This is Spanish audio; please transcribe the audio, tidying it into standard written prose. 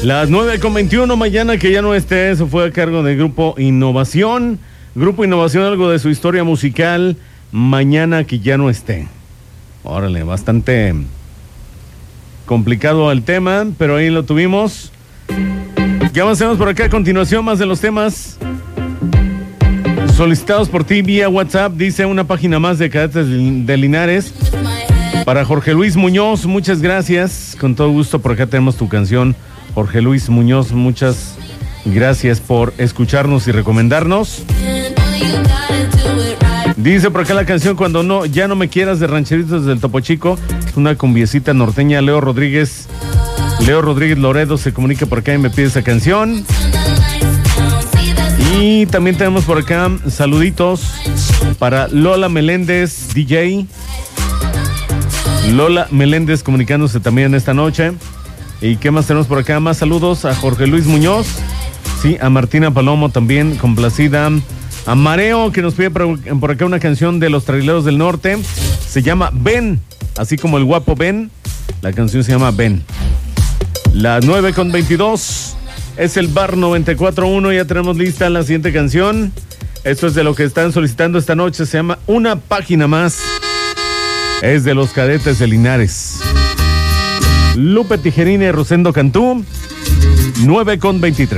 Las 9:21, mañana que ya no esté, eso fue a cargo del Grupo Innovación. Grupo Innovación, algo de su historia musical, mañana que ya no esté. Órale, bastante complicado el tema, pero ahí lo tuvimos. Ya avancemos por acá a continuación, más de los temas solicitados por ti vía WhatsApp. Dice una página más de Cadetes de Linares. Para Jorge Luis Muñoz, muchas gracias. Con todo gusto, por acá tenemos tu canción. Jorge Luis Muñoz, muchas gracias por escucharnos y recomendarnos. Dice por acá la canción Cuando ya no me quieras, de Rancheritos del Topo Chico. Es una cumbiecita norteña. Leo Rodríguez Loredo se comunica por acá y me pide esa canción. Y también tenemos por acá saluditos para Lola Meléndez, DJ. Lola Meléndez comunicándose también esta noche. ¿Y qué más tenemos por acá? Más saludos a Jorge Luis Muñoz. Sí, a Martina Palomo también, complacida. A Mareo, que nos pide por acá una canción de Los Traileros del Norte. Se llama Ven, así como el guapo Ben. La canción se llama Ven. Las 9:22. Es el Bar 94.1. Ya tenemos lista la siguiente canción. Esto es de lo que están solicitando esta noche. Se llama Una Página Más. Es de los Cadetes de Linares. Lupe Tijerina y Rosendo Cantú. 9:23.